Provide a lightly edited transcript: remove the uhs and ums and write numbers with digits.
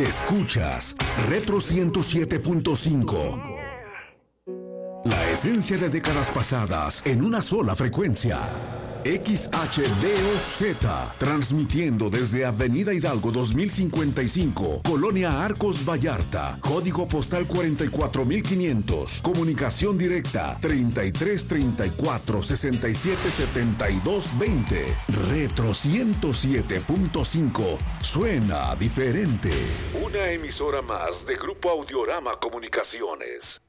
Escuchas Retro 107.5. La esencia de décadas pasadas en una sola frecuencia. XHDOZ, transmitiendo desde Avenida Hidalgo 2055, Colonia Arcos Vallarta, código postal 44500, comunicación directa 3334-677220. Retro 107.5, suena diferente. Una emisora más de Grupo Audiorama Comunicaciones.